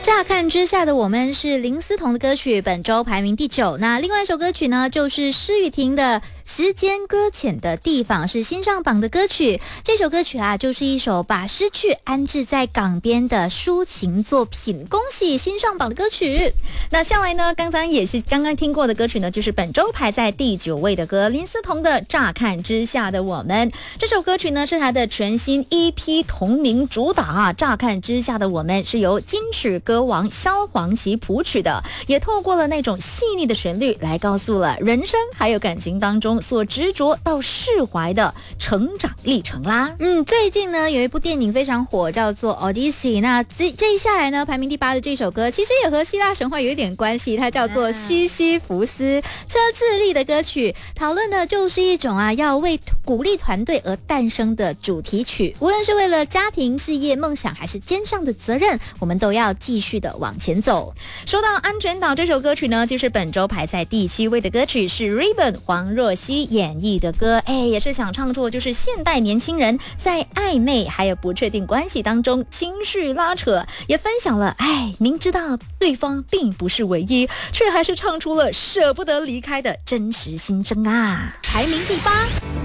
乍看之下的我们是林思彤的歌曲，本周排名第9。那另外一首歌曲呢，就是施雨婷的时间搁浅的地方，是新上榜的歌曲。这首歌曲啊，就是一首把失去安置在港边的抒情作品。恭喜新上榜的歌曲。那下来呢，刚刚听过的歌曲呢，就是本周排在第9位的歌，林思彤的乍看之下的我们。这首歌曲呢，是他的全新 EP 同名主打啊，乍看之下的我们是由金曲歌王萧煌奇谱曲的，也透过了那种细腻的旋律来告诉了人生还有感情当中所执着到释怀的成长历程啦。最近呢有一部电影非常火，叫做 Odyssey。 那这一下来呢，排名第8的这首歌其实也和希腊神话有一点关系，它叫做西西弗斯，车智利的歌曲，讨论的就是一种要为鼓励团队而诞生的主题曲。无论是为了家庭、事业、梦想，还是肩上的责任，我们都要继续的往前走。说到安全岛，这首歌曲呢，就是本周排在第7位的歌曲，是 Ribbon 黄若曦演绎的歌。也是想唱出就是现代年轻人在暧昧还有不确定关系当中情绪拉扯，也分享了明知道对方并不是唯一，却还是唱出了舍不得离开的真实心声啊。排名第8。